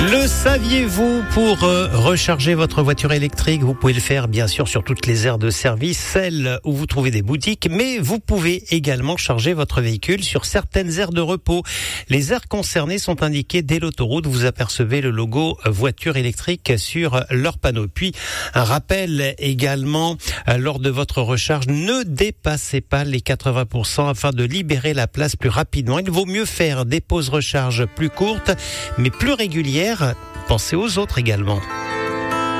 Le saviez-vous, pour recharger votre voiture électrique, vous pouvez le faire bien sûr sur toutes les aires de service, celles où vous trouvez des boutiques, mais vous pouvez également charger votre véhicule sur certaines aires de repos. Les aires concernées sont indiquées dès l'autoroute, vous apercevez le logo voiture électrique sur leur panneau. Puis un rappel également, lors de votre recharge, ne dépassez pas les 80% afin de libérer la place plus rapidement. Il vaut mieux faire des pauses recharge plus courtes mais plus régulières. Pensez aux autres également.